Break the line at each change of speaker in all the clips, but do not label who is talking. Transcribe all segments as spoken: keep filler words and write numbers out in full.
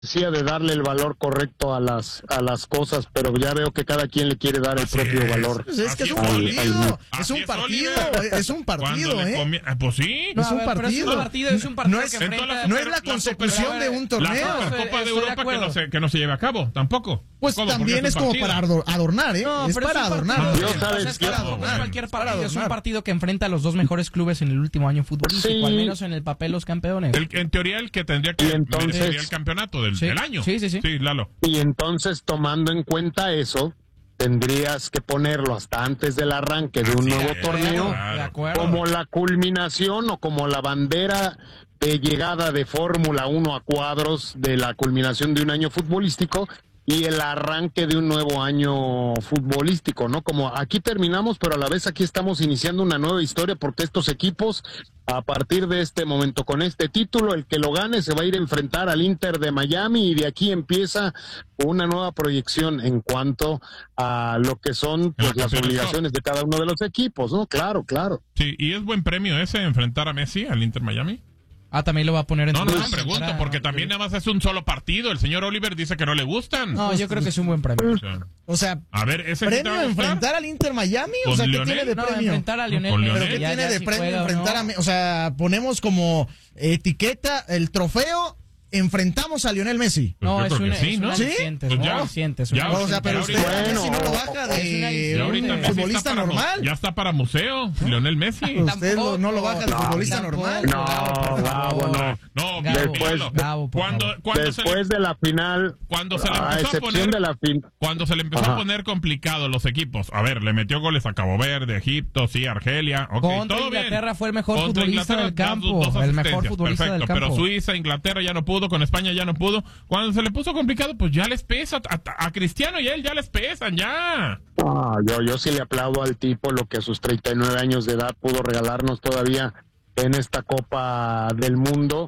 decía de darle el valor correcto a las a las cosas, pero ya veo que cada quien le quiere dar el
Así
propio
es.
valor.
Pues es que es un
Al-
partido,
al-
es
Así
un
es,
partido,
Oliver.
es un
Cuando
partido,
le
¿eh?
conviene- ah, pues sí.
No, es un
a ver, pero
partido.
es un partido, es un partido
No es-
que
en todas
enfrenta...
las
No es la
la
consecución
Super-
de un
La
torneo.
Supercopa de
Estoy de
Europa que
acuerdo.
no, se, que no se lleve a cabo, tampoco.
Pues
¿Cómo? Porque
también es
un
como
partido.
para ador- adornar, ¿eh?
No,
es
pero
para
un
adornar.
partido.
Yo, ¿sabes
O sea, es que
qué?
no, no es
Adornar.
cualquier
Para
partido, es un
adornar.
partido que enfrenta a los dos mejores clubes en el último año futbolístico,
Sí.
al menos en el papel los campeones.
El- en teoría, el que tendría que
Y entonces-
merecería el campeonato del,
Sí.
del año.
Sí, sí, sí.
Sí, Lalo.
Y entonces, tomando en cuenta eso, tendrías que ponerlo hasta antes del arranque de un
Así
nuevo
es,
torneo
claro.
De acuerdo.
como la culminación o como la bandera de llegada de Fórmula uno a cuadros de la culminación de un año futbolístico y el arranque de un nuevo año futbolístico, ¿no? Como aquí terminamos, pero a la vez aquí estamos iniciando una nueva historia porque estos equipos, a partir de este momento, con este título, el que lo gane se va a ir a enfrentar al Inter de Miami y de aquí empieza una nueva proyección en cuanto a lo que son pues,
El
las
campeonato.
obligaciones de cada uno de los equipos, ¿no? Claro, claro.
Sí, y es buen premio ese enfrentar a Messi al Inter Miami.
Ah, también lo va a poner en
No, no,
tu-
no, pregunto,
para-
porque también nada más es un solo partido. El señor Oliver dice que no le gustan.
No, yo creo que es un buen premio.
O sea,
O sea,
a ver, ese sí te
¿premio
va a
a
gustar?
enfrentar al Inter Miami? O
¿Con
sea, ¿qué
Lionel?
tiene de
No,
premio?
enfrentar a Lionel
Con
Messi,
Lionel.
¿Pero qué
ya-
tiene
ya
de
si
premio
juega o
enfrentar
no.
a... Me- O sea, ponemos como etiqueta el trofeo, enfrentamos a Lionel Messi.
Pues
No,
yo
es
creo
un,
que sí,
es un
¿no?
aliciente,
Pues
es un
ya.
aliciente, es
Ya,
un
O sea, pero
ahorita-
usted a
Bueno.
Messi no lo baja
Es un
de
aliciente.
Y ahorita
un
Messi
futbolista
está para mu-
normal.
Ya está para museo, Lionel Messi.
Usted lo- no lo baja de futbolista
tampoco.
normal.
No, Gabo, no.
No,
Gabo,
después,
Gabo, por
cuando,
favor.
cuando se le,
Después de la final,
cuando se le
a
empezó a
excepción
poner
de la fin,
cuando se le empezó
Ajá.
a poner complicado los equipos, a ver, le metió goles a Cabo Verde, Egipto, sí, Argelia, ok,
Contra
todo bien.
Inglaterra fue el mejor
Contra
futbolista
Inglaterra,
del campo,
dos- dos
el mejor
asistencias,
futbolista
perfecto,
del campo.
pero Suiza, Inglaterra ya no pudo, con España ya no pudo. Cuando se le puso complicado, pues ya les pesa, a, a Cristiano y a él ya les pesan, ya.
ah, yo, yo sí le aplaudo al tipo lo que a sus treinta y nueve años de edad pudo regalarnos todavía en esta Copa del Mundo,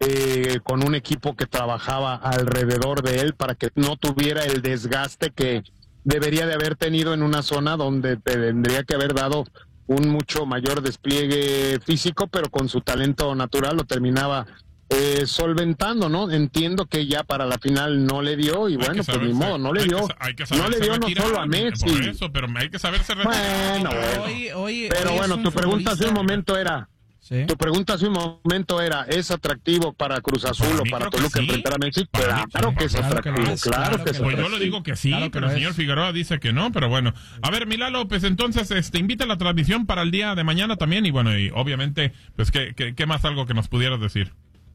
eh, con un equipo que trabajaba alrededor de él para que no tuviera el desgaste que debería de haber tenido en una zona donde tendría que haber dado un mucho mayor despliegue físico, pero con su talento natural lo terminaba eh, solventando, ¿no? Entiendo que ya para la final no le dio y
Hay
bueno,
que
pues
saberse-
ni modo, no le
hay que
dio,
sa- hay que
no
saberse
le dio no
retirar,
solo a Messi.
Por eso, pero hay que saberse retirar.
Bueno, bueno.
Hoy- hoy-
Pero
hoy es
bueno,
un
tu pregunta hace un
futbolista-
momento era,
Sí.
tu pregunta hace un momento era, ¿es atractivo para Cruz Azul
Para
o
mí
para
creo que
Toluca
sí.
enfrentar a Messi?
Para mí,
Claro
sí,
que es
claro que lo
atractivo,
es,
claro
claro
que es
que
Pues
lo
yo
atractivo.
le digo que sí,
Claro que
pero
lo
el señor
es.
Figueroa dice que no, pero bueno. A ver, Milalo, pues entonces este invita a la transmisión para el día de mañana también y bueno, y obviamente, pues ¿qué, qué, qué más algo que nos pudieras decir?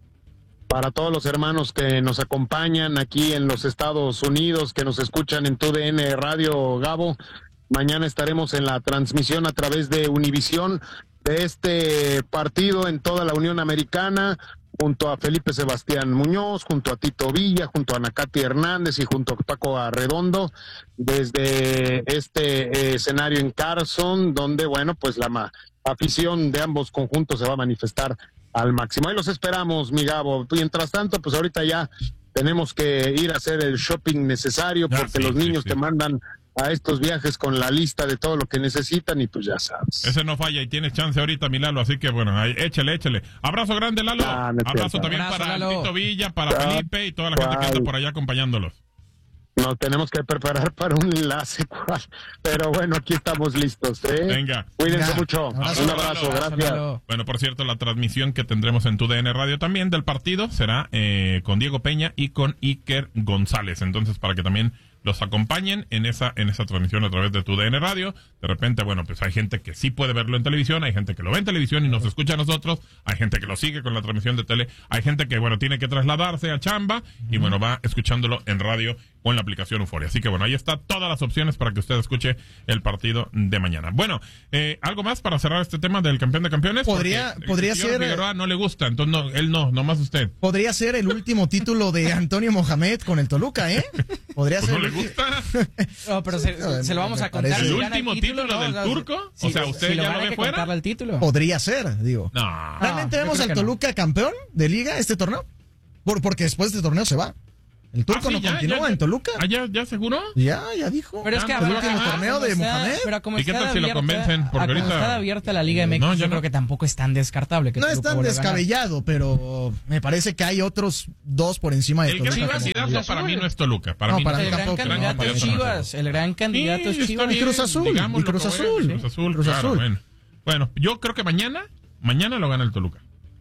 Para todos los hermanos que nos acompañan aquí en los Estados Unidos, que nos escuchan en T U D N Radio, Gabo, mañana estaremos en la transmisión a través de Univisión de este partido en toda la Unión Americana, junto a Felipe Sebastián Muñoz, junto a Tito Villa, junto a Nacati Hernández y junto a Paco Arredondo, desde este eh, escenario en Carson, donde, bueno, pues la ma- afición de ambos conjuntos se va a manifestar al máximo. Ahí los esperamos, mi Gabo. Mientras tanto, pues ahorita ya tenemos que ir a hacer el shopping necesario
Ah,
porque
sí,
los
sí,
niños
sí.
te mandan a estos viajes con la lista de todo lo que necesitan y pues ya sabes.
Ese no falla y tienes chance ahorita, mi Lalo, así que bueno, ahí, échale, échale. Abrazo grande, Lalo.
Ah, no es
Abrazo
cierto.
también
Abrazo,
para el
Lalo.
Tito Villa, para
Ah,
Felipe y toda la gente que anda
guau.
por allá acompañándolos.
Nos tenemos que preparar para un enlace, ¿cuál? Pero bueno, aquí estamos listos, ¿eh?
Venga.
Cuídense
Venga.
mucho.
Abrazo,
un abrazo,
Lalo.
gracias.
Lalo.
Bueno, por cierto, la transmisión que tendremos en T U D N Radio también del partido será eh, con Diego Peña y con Iker González. Entonces, para que también los acompañen en esa en esa transmisión a través de T U D N Radio. De repente, bueno, pues hay gente que sí puede verlo en televisión, hay gente que lo ve en televisión y nos escucha a nosotros, hay gente que lo sigue con la transmisión de tele, hay gente que, bueno, tiene que trasladarse a chamba y, bueno, va escuchándolo en radio con la aplicación Euforia. Así que, bueno, ahí está todas las opciones para que usted escuche el partido de mañana. Bueno, eh, ¿algo más para cerrar este tema del campeón de campeones?
Podría-
Porque
podría
el señor
ser-
Figueroa no le gusta, entonces no, él no, nomás usted.
Podría ser el último título de Antonio Mohamed con el Toluca, ¿eh? Podría
Pues
ser.
no le
el-
gusta.
No, pero se, se lo vamos
Me
a contar.
parece-
si
¿El
gana
último título del
¿no?
turco?
Si-
O sea, ¿usted
si
ya lo
gana,
ve
hay que
fuera?
contarle el título.
Podría ser, digo.
No.
¿Realmente
yo
vemos
creo
al
que no.
Toluca campeón de liga este torneo? Por, porque después de este torneo se va. El turco
Ah, sí,
no
ya,
continúa
ya,
en Toluca.
¿Ah, ya, ya seguro?
Ya, ya dijo.
Pero es que
Ah,
a
no,
ver,
el último
ah,
torneo
como
de
está-
Mohamed.
Pero como
¿Y qué
está
tal si lo
abierta-
convencen? Porque
a como
ahorita-
está abierta la Liga M X,
No,
yo
yo
creo
no.
que tampoco es tan descartable. Que
No es
Toluca
tan
vuelva a ganar.
descabellado, pero me parece que hay otros dos por encima de
El gran
Toluca. como
candidato
Toluca.
para mí no es Toluca. Para
No,
mí
para
no
mí
El
es
gran
tampoco,
candidato
no,
es
para mí
Chivas. El gran candidato es
Sí, está
Chivas.
bien,
Y Cruz Azul,
digamos
y
lo
Cruz
que
Azul,
es, Cruz Azul,
Cruz
claro,
Azul.
Bueno. Bueno, yo creo que mañana, mañana lo gana el Toluca.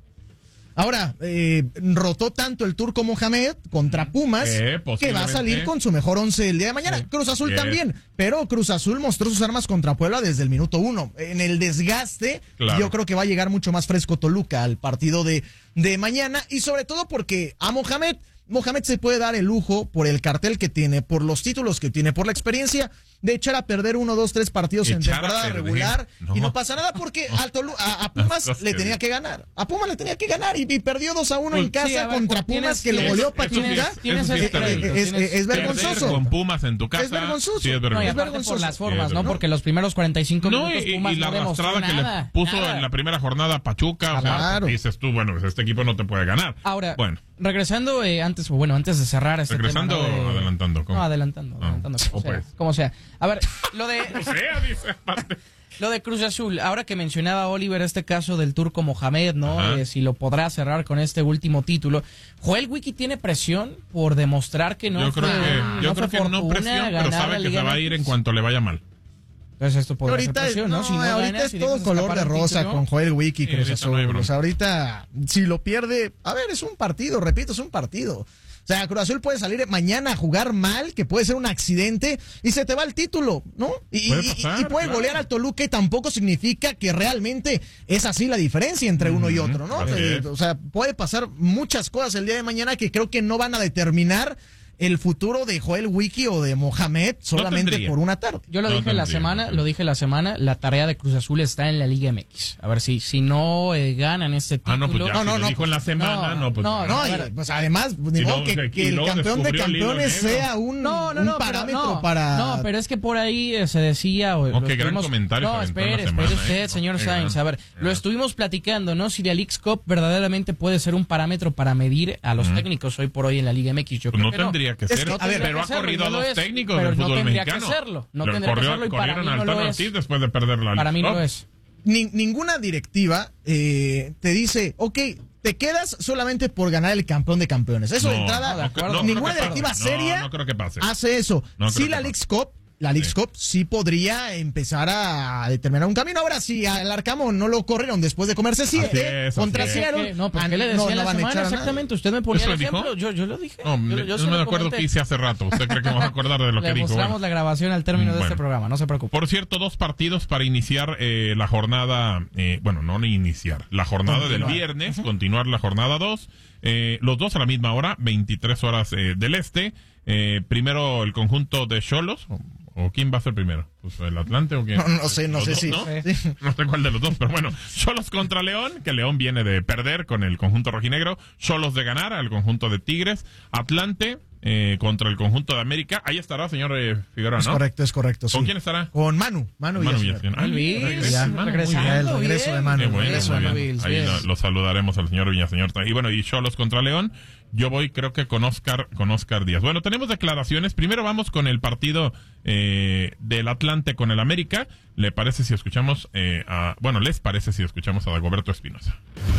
Ahora, eh, rotó tanto el turco Mohamed contra Pumas
Eh,
que va a
posiblemente.
salir con su mejor once el día de mañana.
Sí.
Cruz Azul
Yes.
también, pero Cruz Azul mostró sus armas contra Puebla desde el minuto uno. En el desgaste,
Claro.
yo creo que va a llegar mucho más fresco Toluca al partido de, de mañana y sobre todo porque a Mohamed, Mohamed se puede dar el lujo por el cartel que tiene, por los títulos que tiene, por la experiencia de echar a perder uno, dos, tres partidos en
Echar a
temporada
perder.
regular
No.
y no pasa nada porque al Tolu- a, a Pumas
Las
le
cosas
tenía
que-
que ganar. A Pumas le tenía que ganar y, y perdió dos a uno en
Pues,
casa
sí, a ver,
contra
tienes-
Pumas que lo
tienes-
goleó
eso sí es-
Pachuca.
eso
Tienes
sí
ese
es terrible.
crédito,
Es-
tienes-
es- es
Perder
vergonzoso.
con Pumas en tu casa.
Es vergonzoso.
Sí, es
No,
No, y
vergonzoso.
aparte
vergonzoso.
por las
Sí,
formas,
es
¿no?
verdad.
Porque los primeros cuarenta y cinco
No,
minutos
y,
Pumas
y la
no demostró
arrastrada que
nada,
le puso
nada.
en la primera jornada a Pachuca, o sea,
Claro.
dices tú, bueno, pues este equipo no te puede ganar.
Ahora,
bueno,
regresando eh, antes, o bueno, antes de cerrar este
¿Regresando
tema, ¿no?
o
de-
adelantando? ¿Cómo?
No, adelantando,
Ah,
adelantando, como,
o
sea,
pues.
como sea. A ver, lo de
o sea, dice aparte.
lo de Cruz Azul, ahora que mencionaba Oliver este caso del turco Mohamed, ¿no?
Ajá.
Eh, si lo podrá cerrar con este último título. Joel Wiki tiene presión por demostrar que no
yo
fue,
creo que,
no
yo
fue
creo que no
fortuna
presión, pero
ganar la
sabe que
Liga
se va a ir
M X.
en cuanto le vaya mal.
Entonces esto podría
Ahorita,
ser presión, ¿no?
no,
Si no
ahorita
ganas,
es
si
todo
dejas
color
escapar
de
el
rosa
título,
con Joel Wiki y
Sí,
Cruz
ahorita no hay
Azul.
bronca.
O sea, ahorita, si lo pierde, a ver, es un partido, repito, es un partido. O sea, Cruz Azul puede salir mañana a jugar mal, que puede ser un accidente, y se te va el título, ¿no? Y
Puede
y-
pasar,
y puede
claro.
golear al Toluca y tampoco significa que realmente es así la diferencia entre uno y otro, ¿no?
así
Eh,
es.
o sea, puede pasar muchas cosas el día de mañana que creo que no van a determinar el futuro de Joel Wiki o de Mohamed solamente
tendría.
por una tarde.
Yo lo
No
dije la
tendría,
semana,
no.
lo dije la semana, la tarea de Cruz Azul está en la Liga M X. A ver si si no eh, ganan este título.
Ah, no, pues ya,
No,
si
no,
lo
no,
dijo en la semana, no, pues
no,
ya.
No,
a
y,
ver.
pues además, ni
Si
modo
no,
que,
que-
que
y
el
luego
campeón de
descubrió el hilo
campeones
negro.
sea un,
No, no,
un
no, pero
parámetro
no,
para...
No, pero es que por ahí eh, se decía... O,
Oh,
lo
qué gran
estuvimos-
comentario se
No,
aventó en la
espere,
semana,
espere usted,
¿eh?
señor
Qué
Sainz.
gran-
A ver,
gran.
lo estuvimos platicando, ¿no? Si la Leagues Cup verdaderamente puede ser un parámetro para medir a los técnicos hoy por hoy en la Liga M X. Yo
Pues
creo
no
que
tendría que
Es
ser,
que, a ver,
pero ha
que serlo,
corrido
y
a
no lo
dos
es.
técnicos
Pero
del
no
fútbol
tendría que
mexicano.
serlo, no
Lo
tendría que
corrió-
serlo, y para
corrieron
mí
al
no lo
Tano
es.
Ortiz después de perder la
Para mí no
League
lo
Cup.
es.
Ni- ninguna directiva eh, te dice, ok, te quedas solamente por ganar el campeón de campeones. Eso de
No,
entrada,
no, de acuerdo.
no creo
ninguna
que pase.
directiva
No,
seria
no creo que pase.
hace eso.
No
sí,
creo
la
que
Leagues Cup, la Leagues
Sí.
Cup sí podría empezar a determinar un camino. Ahora, si al Arcamo no lo corrieron después de comerse siete
es, así
contra
es.
Seattle,
¿Qué? No, pero
ah,
¿qué le decía
no,
en
no
la
van a
semana
echar a nadie.
exactamente? Usted me ponía
¿Eso
el
lo dijo?
ejemplo. Yo, yo lo dije.
No,
yo,
me-
yo se
no me
lo
acuerdo
comenté.
qué hice hace rato. ¿Usted cree que me va a acordar de lo
Le
que dijo?
mostramos
Bueno.
la grabación al término de
Bueno.
este programa, no se preocupe.
Por cierto, dos partidos para iniciar eh, la jornada, eh, bueno, no ni iniciar, la jornada
Continuar.
del viernes, continuar la jornada dos, eh, los dos a la misma hora, veintitrés horas eh, del este. Eh, primero el conjunto de Xolos, o, o quién va a ser primero, pues el Atlante o quién.
No, no sé, no
Los
sé
dos,
si-
¿no?
sí.
No sé cuál de los dos, pero bueno, Xolos contra León, que León viene de perder con el conjunto rojinegro, Xolos de ganar al conjunto de Tigres, Atlante eh, contra el conjunto de América. Ahí estará, señor eh, Figueroa,
Es
¿no?
correcto, es correcto.
¿Con
sí.
quién estará?
Con Manu. Manu,
Manu
Villaseñor.
Villaseñor. Ah,
Luis,
regresa,
ya,
Manu, muy
regresando,
bien.
el regreso
bien.
de Manu.
Qué bueno,
regreso
muy
de
bien.
Manu.
Ahí
bien.
lo, lo saludaremos al señor Villaseñor. Y bueno, y Xolos contra León. Yo voy, creo que con Oscar, con Oscar Díaz. Bueno, tenemos declaraciones. Primero vamos con el partido eh, del Atlante con el América. ¿Le parece si escuchamos eh, a, bueno, les parece si escuchamos a Dagoberto Espinosa?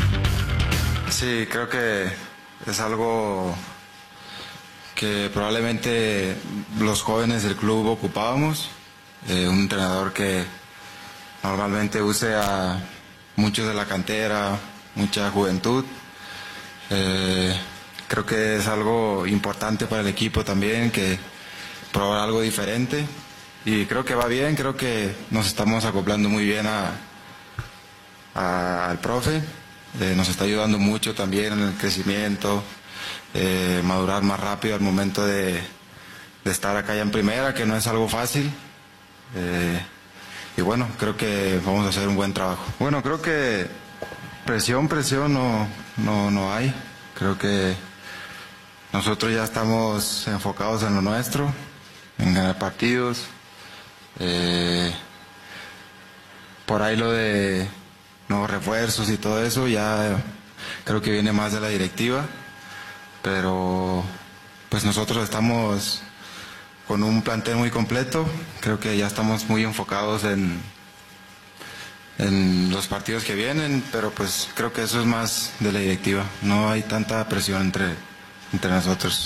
Sí, creo que es algo que probablemente los jóvenes del club ocupábamos. Eh, un entrenador que normalmente use a muchos de la cantera, mucha juventud. Eh, creo que es algo importante para el equipo también, que probar algo diferente. Y creo que va bien, creo que nos estamos acoplando muy bien a, a- al profe. Eh, nos está ayudando mucho también en el crecimiento, eh, madurar más rápido al momento de, de estar acá ya en primera, que no es algo fácil. Eh, y bueno, creo que vamos a hacer un buen trabajo. Bueno, creo que presión, presión no, no, no hay. Creo que nosotros ya estamos enfocados en lo nuestro, en ganar partidos. Eh, por ahí lo de nuevos refuerzos y todo eso ya creo que viene más de la directiva, pero pues nosotros estamos con un plantel muy completo. Creo que ya estamos muy enfocados en, en los partidos que vienen, pero pues creo que eso es más de la directiva. No hay tanta presión entre, entre nosotros.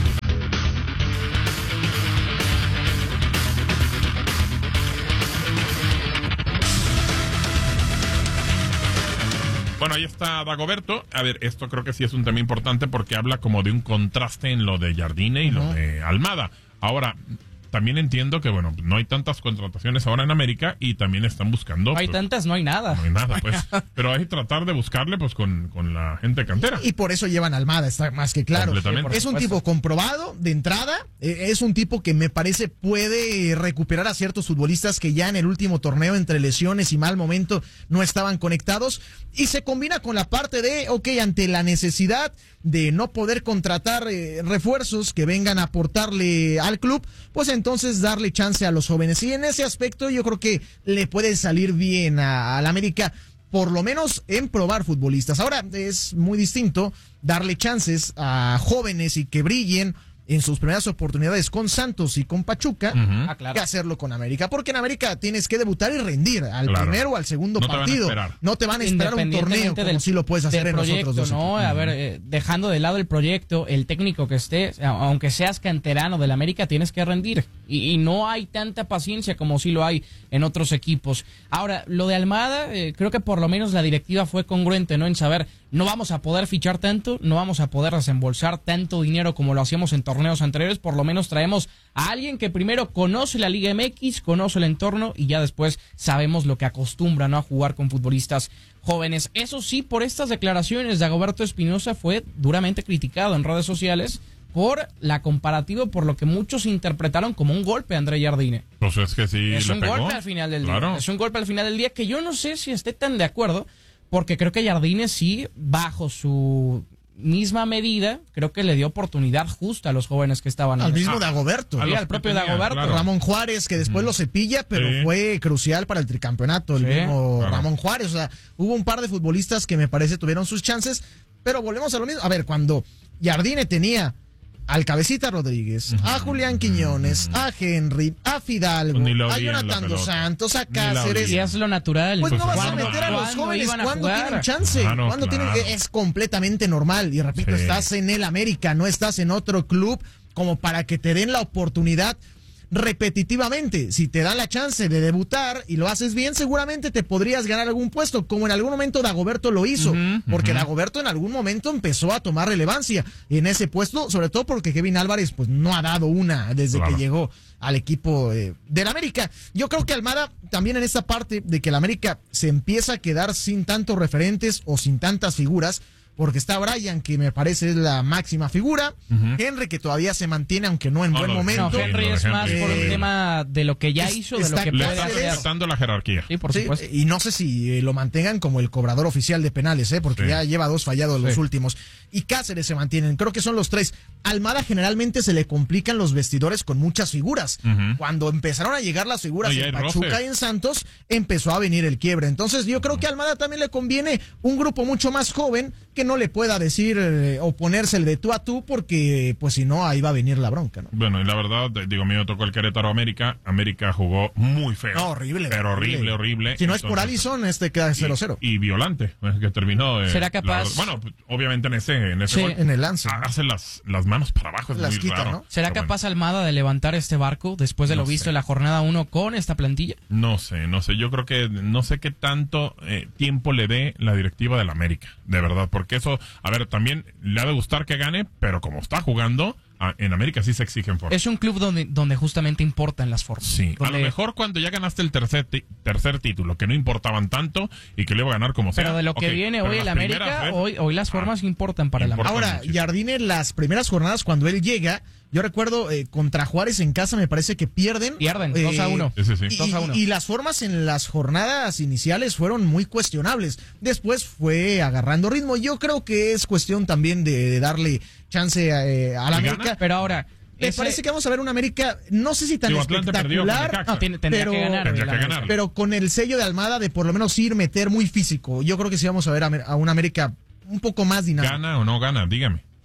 Bueno, ahí está Dagoberto. A ver, esto creo que sí es un tema importante porque habla como de un contraste en lo de Jardine y uh-huh. lo de Almada. Ahora, también entiendo que, bueno, no hay tantas contrataciones ahora en América y también están buscando...
No hay
pues,
tantas, no hay nada.
No hay nada, pues. Pero hay que tratar de buscarle, pues, con, con la gente cantera.
Y por eso llevan a Almada, está más que claro.
Completamente.
Es un tipo comprobado de entrada, eh, es un tipo que me parece puede recuperar a ciertos futbolistas que ya en el último torneo, entre lesiones y mal momento, no estaban conectados. Y se combina con la parte de, ok, ante la necesidad de no poder contratar eh, refuerzos que vengan a aportarle al club, pues entonces darle chance a los jóvenes. Y en ese aspecto yo creo que le puede salir bien a, a la América, por lo menos en probar futbolistas. Ahora es muy distinto darle chances a jóvenes y que brillen en sus primeras oportunidades con Santos y con Pachuca, uh-huh. ah, claro. que hacerlo con América. Porque en América tienes que debutar y rendir al claro. primero o al segundo
no
partido.
Te
no te van a esperar un torneo como
del,
si lo puedes hacer en
proyecto,
nosotros dos.
¿no? A ver, eh, dejando de lado el proyecto, el técnico que esté, aunque seas canterano del América, tienes que rendir. Y, y no hay tanta paciencia como sí lo hay en otros equipos. Ahora, lo de Almada, eh, creo que por lo menos la directiva fue congruente, ¿no? En saber, no vamos a poder fichar tanto, no vamos a poder desembolsar tanto dinero como lo hacíamos en torneos anteriores, por lo menos traemos a alguien que primero conoce la Liga M X, conoce el entorno y ya después sabemos lo que acostumbra, ¿no? A jugar con futbolistas jóvenes. Eso sí, por estas declaraciones, Dagoberto Espinosa fue duramente criticado en redes sociales por la comparativa, por lo que muchos interpretaron como un golpe a André Jardine.
Pues es que sí,
es
le
un
pegó.
golpe al final del
Claro.
día. Es un golpe al final del día que yo no sé si esté tan de acuerdo, porque creo que Jardine sí, bajo su misma medida, creo que le dio oportunidad justa a los jóvenes que estaban
al
ahí.
mismo Dagoberto,
sí, al propio tenía, Dagoberto,
claro. Ramón Juárez, que después mm. lo cepilla, pero sí. fue crucial para el tricampeonato, el sí, mismo claro. Ramón Juárez. O sea, hubo un par de futbolistas que me parece tuvieron sus chances, pero volvemos a lo mismo. A ver, cuando Jardine tenía al Cabecita Rodríguez, uh-huh. a Julián Quiñones, uh-huh. a Henry, a Fidalgo, a Jonathan dos Santos, a Cáceres.
Y es lo natural.
Pues, pues no vas a
meter
a los jóvenes cuando tienen chance.
Ah, no,
cuando
claro.
tienen, es completamente normal. Y repito, sí. estás en el América, no estás en otro club como para que te den la oportunidad repetitivamente. Si te dan la chance de debutar y lo haces bien, seguramente te podrías ganar algún puesto, como en algún momento Dagoberto lo hizo, uh-huh, porque uh-huh. Dagoberto en algún momento empezó a tomar relevancia en ese puesto, sobre todo porque Kevin Álvarez pues no ha dado una desde claro. que llegó al equipo eh, del América. Yo creo que Almada también en esta parte de que el América se empieza a quedar sin tantos referentes o sin tantas figuras, porque está Brian, que me parece es la máxima figura, uh-huh. Henry, que todavía se mantiene, aunque no en oh, buen no, momento.
No, Henry es Henry. más por un eh, tema de lo que ya es, hizo, de lo que
le
puede
está respetando la jerarquía.
Sí, por
sí,
supuesto.
Y no sé si eh, lo mantengan como el cobrador oficial de penales, eh, porque sí. ya lleva dos fallados sí. los últimos. Y Cáceres se mantienen, creo que son los tres. Almada generalmente se le complican los vestidores con muchas figuras. Uh-huh. Cuando empezaron a llegar las figuras no, en Pachuca roce. y en Santos, empezó a venir el quiebre. Entonces yo creo que a Almada también le conviene un grupo mucho más joven que no le pueda decir eh, o ponerse el de tú a tú, porque pues si no, ahí va a venir la bronca, ¿no?
Bueno, y la verdad, digo, a mí me tocó el Querétaro América. América jugó muy feo.
No, horrible.
Pero horrible, horrible. horrible.
Si no Entonces, es por Allison, este queda cero cero.
Y, y violante, que terminó. Eh,
¿Será capaz?
La, bueno, obviamente en ese, en ese
sí,
gol,
en el lance. ¿no?
Hace las, las manos para abajo, es
las
muy
quita,
raro.
¿no?
¿Será
pero
capaz
bueno.
Almada de levantar este barco después de
no
lo visto
sé.
en la jornada uno con esta plantilla?
No sé, no sé. Yo creo que no sé qué tanto eh, tiempo le dé la directiva del América, de verdad, porque eso, a ver, también le ha de gustar que gane, pero como está jugando, a, en América sí se exigen formas.
Es un club donde, donde justamente importan las formas.
Sí,
donde...
a lo mejor cuando ya ganaste el tercer ti- tercer título, que no importaban tanto y que le iba a ganar como sea.
Pero de lo que
okay,
viene hoy el América, vez, hoy, hoy las formas ah, importan para el América.
Ahora, Jardine, las primeras jornadas cuando él llega, yo recuerdo eh, contra Juárez en casa me parece que pierden.
Pierden,
eh,
dos a uno.
Sí, sí, sí.
Y,
dos a uno.
y las formas en las jornadas iniciales fueron muy cuestionables. Después fue agarrando ritmo. Yo creo que es cuestión también de, de darle chance eh, a la América.
Gana? Pero ahora...
Me
ese...
parece que vamos a ver una América, no sé si tan
Digo,
espectacular,
no, tiene, tendría
pero,
que ganar,
tendría que ganar.
pero con el sello de Almada de por lo menos ir, meter muy físico. Yo creo que sí vamos a ver a, a una América un poco más dinámica.
¿Gana o no gana? Dígame.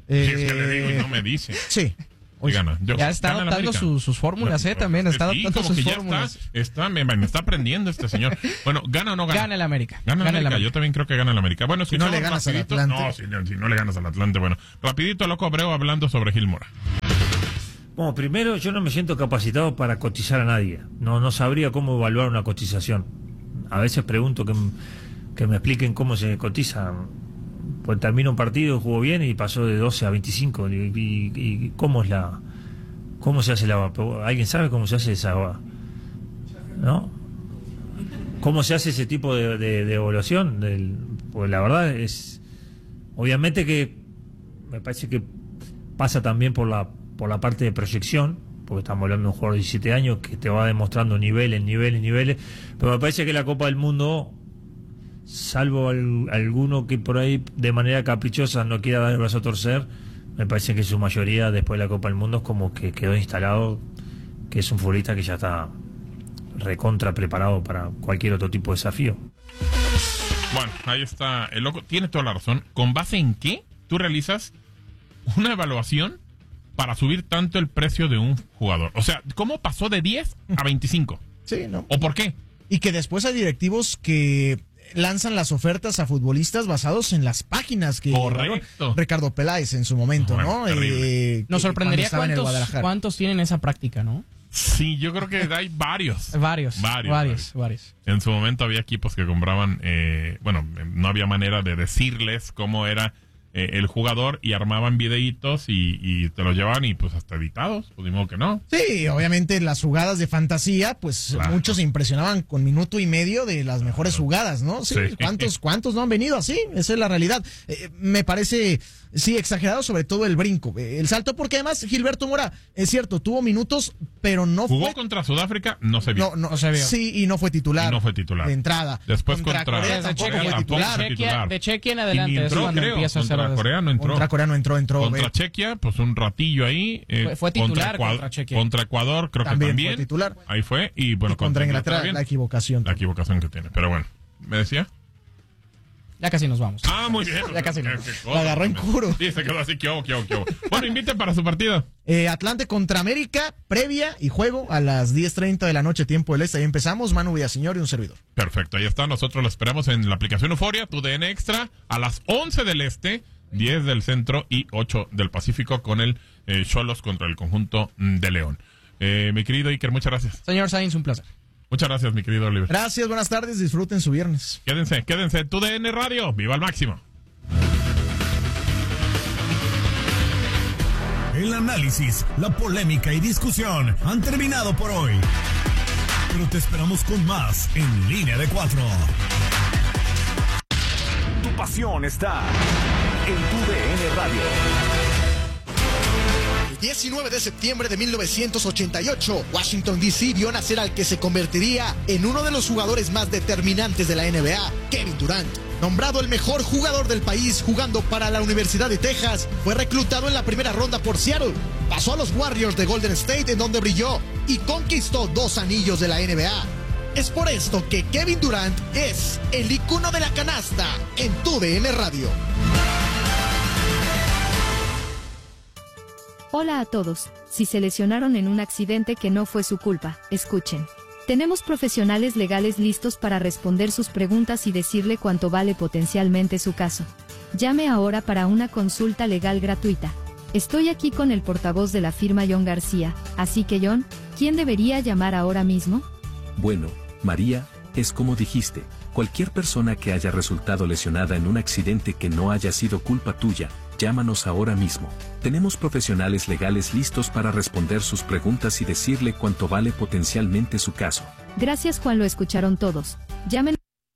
Eh,
Sí, es que le digo y no me dice.
Sí.
Sí, gana. Yo-
Ya está
gana el
adoptando
América.
sus, sus fórmulas, ¿eh? También está
Sí,
adoptando
como
sus
que ya
fórmulas.
está, está me, me está aprendiendo este señor. Bueno, ¿gana o no gana?
Gana el América.
Gana el
Gana el
América.
América.
Yo también creo que gana el América. Bueno,
Si no
escuchamos
le ganas al
rapidito.
Atlante.
No, si, no, si no le ganas al Atlante. Bueno, rapidito, Loco Abreu hablando sobre Gil Mora.
Bueno, primero yo no me siento capacitado para cotizar a nadie. No, no sabría cómo evaluar una cotización. A veces pregunto que, m- que me expliquen cómo se cotiza. Pues termina un partido, jugó bien y pasó de doce a veinticinco. Y, y- y cómo es la, cómo se hace la, ¿alguien sabe cómo se hace esa, no? ¿Cómo se hace ese tipo de, de, de evaluación? Del, pues la verdad es, obviamente que me parece que pasa también por la por la parte de proyección, porque estamos hablando de un jugador de diecisiete años que te va demostrando niveles, niveles, niveles, pero me parece que la Copa del Mundo, salvo al- alguno que por ahí de manera caprichosa no quiera dar el brazo a torcer, me parece que su mayoría después de la Copa del Mundo es como que quedó instalado, que es un futbolista que ya está recontra preparado para cualquier otro tipo de desafío.
Bueno, ahí está el Loco. Tiene toda la razón. ¿Con base en qué tú realizas una evaluación para subir tanto el precio de un jugador? O sea, ¿cómo pasó de diez a veinticinco?
Sí, ¿no?
¿O por qué?
Y que después hay directivos que lanzan las ofertas a futbolistas basados en las páginas que
Correcto.
llevaron Ricardo Peláez en su momento,
Bueno,
¿no?
terrible.
Eh,
Nos
que
sorprendería
cuando estaba en el
cuántos,
Guadalajara.
cuántos tienen esa práctica, ¿no?
Sí, yo creo que hay varios.
Varios,
Varios,
varios, varios.
En su momento había equipos que compraban, eh, bueno, no había manera de decirles cómo era eh, el jugador y armaban videitos y, y te los llevaban y pues hasta editados, pues ni modo que no.
Sí, obviamente las jugadas de fantasía, pues
Claro.
muchos se impresionaban con minuto y medio de las mejores jugadas, ¿no? Sí,
Sí.
¿cuántos, cuántos no han venido así? Esa es la realidad. Eh, me parece, sí, exagerado, sobre todo el brinco, eh, el salto, porque además Gilberto Mora, es cierto, tuvo minutos, pero no
Jugó
fue...
contra Sudáfrica, no se vio.
No, no,
No se vio.
Sí, y no fue titular.
Y no fue titular.
De entrada.
Después contra-
Corea
Desde
tampoco
Chequia,
fue
tampoco
titular.
fue
Chequia-
titular.
de Chequia en
Y
adelante
ni
es
entró,
cuando
creo.
empieza a hacer
Contra
las-
Corea no entró.
Contra Corea no entró, entró.
Contra
eh,
Chequia, pues un ratillo ahí. eh,
Fue- fue titular
Ecua-
contra Chequia.
Contra Ecuador, creo
También
que
fue
también.
titular.
Ahí fue. Y bueno,
y contra Inglaterra,
bien.
la equivocación.
La equivocación que tiene. Pero bueno, ¿me decía?
Ya casi nos vamos.
Ah, muy bien.
Ya casi
Qué-
no.
qué
La
cosa,
agarró en
también.
curo.
Sí, se quedó así, que hubo, que hubo, que hubo. Bueno, inviten para su partido.
Eh, Atlante contra América, previa y juego a las diez treinta de la noche, tiempo del este. Ahí empezamos, Manu Villaseñor y un servidor.
Perfecto, ahí está. Nosotros lo esperamos en la aplicación Euforia, tu D N Extra, a las once del este, diez del centro y ocho del Pacífico con el eh, Xolos contra el conjunto mm, de León. Eh, mi querido Iker, muchas gracias.
Señor Sainz, un placer.
Muchas gracias, mi querido Oliver.
Gracias, buenas tardes, disfruten su viernes.
Quédense, quédense. Tu D N Radio, viva al máximo.
El análisis, la polémica y discusión han terminado por hoy. Pero te esperamos con más en Línea de Cuatro. Tu pasión está en tu D N Radio.
El diecinueve de septiembre de mil novecientos ochenta y ocho, Washington D C vio nacer al que se convertiría en uno de los jugadores más determinantes de la N B A, Kevin Durant. Nombrado el mejor jugador del país jugando para la Universidad de Texas, fue reclutado en la primera ronda por Seattle. Pasó a los Warriors de Golden State en donde brilló y conquistó dos anillos de la N B A. Es por esto que Kevin Durant es el icono de la canasta en tu D N Radio.
Hola a todos, si se lesionaron en un accidente que no fue su culpa, escuchen. Tenemos profesionales legales listos para responder sus preguntas y decirle cuánto vale potencialmente su caso. Llame ahora para una consulta legal gratuita. Estoy aquí con el portavoz de la firma John García, así que John, ¿quién debería llamar ahora mismo?
Bueno, María, es como dijiste, cualquier persona que haya resultado lesionada en un accidente que no haya sido culpa tuya, llámanos ahora mismo. Tenemos profesionales legales listos para responder sus preguntas y decirle cuánto vale potencialmente su caso.
Gracias Juan, lo escucharon todos. Llamen.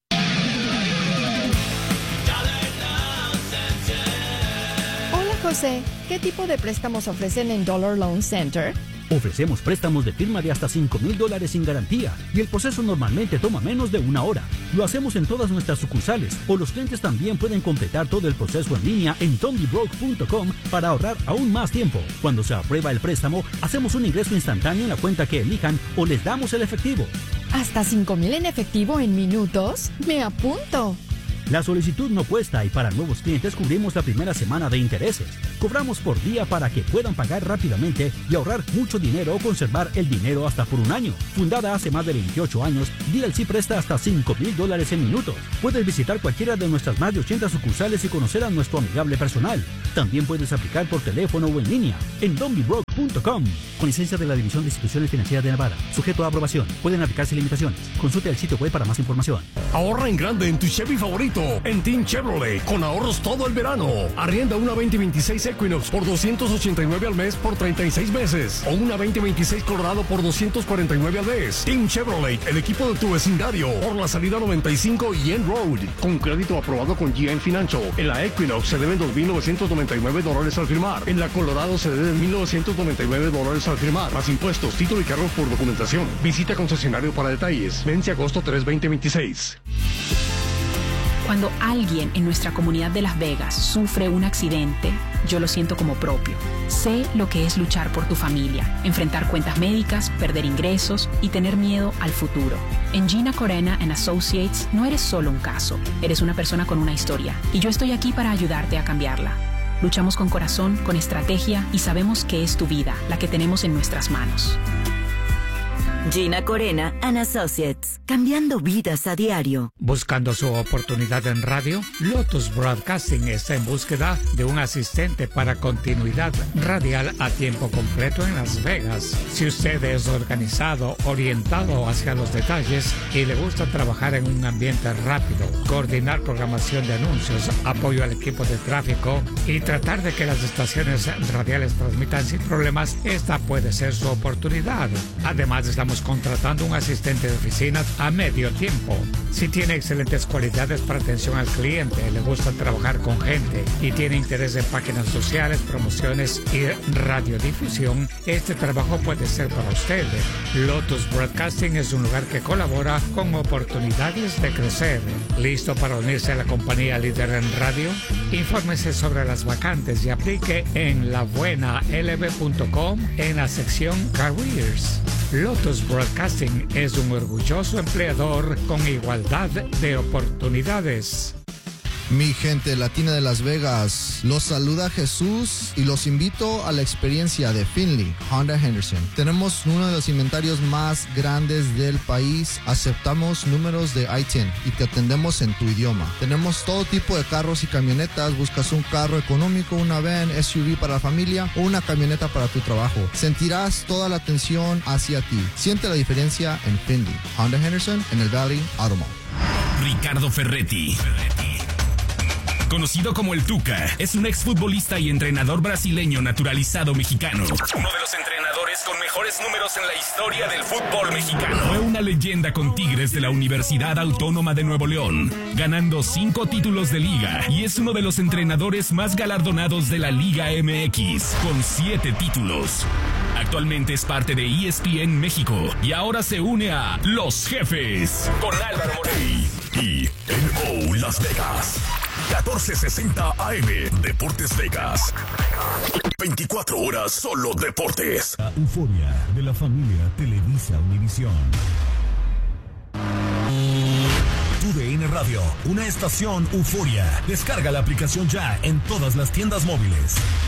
Hola José, ¿qué tipo de préstamos ofrecen en Dollar Loan Center?
Ofrecemos préstamos de firma de hasta cinco mil dólares sin garantía y el proceso normalmente toma menos de una hora. Lo hacemos en todas nuestras sucursales o los clientes también pueden completar todo el proceso en línea en tony broke punto com para ahorrar aún más tiempo. Cuando se aprueba el préstamo, hacemos un ingreso instantáneo en la cuenta que elijan o les damos el efectivo.
¿Hasta cinco mil en efectivo en minutos? ¡Me apunto!
La solicitud no cuesta y para nuevos clientes cubrimos la primera semana de intereses. Cobramos por día para que puedan pagar rápidamente y ahorrar mucho dinero o conservar el dinero hasta por un año. Fundada hace más de veintiocho años, D L C presta hasta cinco mil dólares en minutos. Puedes visitar cualquiera de nuestras más de ochenta sucursales y conocer a nuestro amigable personal. También puedes aplicar por teléfono o en línea en don b broke punto com. Con licencia de la División de Instituciones Financieras de Nevada. Sujeto a aprobación. Pueden aplicarse limitaciones. Consulte el sitio web para más información.
Ahorra en grande en tu Chevy favorito, en Team Chevrolet, con ahorros todo el verano. Arrienda una veinte veintiséis Equinox por doscientos ochenta y nueve al mes por treinta y seis meses. O una veinte veintiséis Colorado por doscientos cuarenta y nueve al mes. Team Chevrolet, el equipo de tu vecindario. Por la salida noventa y cinco y End Road. Con crédito aprobado con G M Financial. En la Equinox se deben dos mil novecientos noventa y nueve dólares al firmar. En la Colorado se deben mil novecientos noventa y nueve dólares al firmar. Más impuestos, título y cargos por documentación. Visita concesionario para detalles. Vence agosto tres, veinte veintiséis.
Cuando alguien en nuestra comunidad de Las Vegas sufre un accidente, yo lo siento como propio. Sé lo que es luchar por tu familia, enfrentar cuentas médicas, perder ingresos y tener miedo al futuro. En Gina Corena and Associates no eres solo un caso, eres una persona con una historia y yo estoy aquí para ayudarte a cambiarla. Luchamos con corazón, con estrategia y sabemos que es tu vida la que tenemos en nuestras manos.
Gina Corena and Associates, cambiando vidas a diario.
Buscando su oportunidad en radio, Lotus Broadcasting está en búsqueda de un asistente para continuidad radial a tiempo completo en Las Vegas. Si usted es organizado, orientado hacia los detalles y le gusta trabajar en un ambiente rápido, coordinar programación de anuncios, apoyo al equipo de tráfico y tratar de que las estaciones radiales transmitan sin problemas, esta puede ser su oportunidad. Además, estamos contratando un asistente de oficina a medio tiempo. Si tiene excelentes cualidades para atención al cliente, le gusta trabajar con gente y tiene interés en páginas sociales, promociones y radiodifusión, este trabajo puede ser para usted. Lotus Broadcasting es un lugar que colabora con oportunidades de crecer. ¿Listo para unirse a la compañía líder en radio? Infórmese sobre las vacantes y aplique en la buena l b punto com en la sección Careers. Lotus Broadcasting es un orgulloso empleador con igualdad de oportunidades.
Mi gente latina de Las Vegas, los saluda Jesús y los invito a la experiencia de Finley Honda Henderson. Tenemos uno de los inventarios más grandes del país, aceptamos números de I diez y te atendemos en tu idioma. Tenemos todo tipo de carros y camionetas, buscas un carro económico, una van, S U V para la familia o una camioneta para tu trabajo. Sentirás toda la atención hacia ti. Siente la diferencia en Finley Honda Henderson en el Valley Auto Mall.
Ricardo Ferretti. Conocido como el Tuca, es un exfutbolista y entrenador brasileño naturalizado mexicano. Uno de los entrenadores con mejores números en la historia del fútbol mexicano. Fue una leyenda con Tigres de la Universidad Autónoma de Nuevo León, ganando cinco títulos de liga y es uno de los entrenadores más galardonados de la Liga M X, con siete títulos. Actualmente es parte de E S P N México y ahora se une a Los Jefes con Álvaro Morey y N O Las Vegas. catorce sesenta A M Deportes Vegas. veinticuatro horas solo deportes.
La euforia de la familia Televisa Univisión. Tu D N Radio, una estación euforia. Descarga la aplicación ya en todas las tiendas móviles.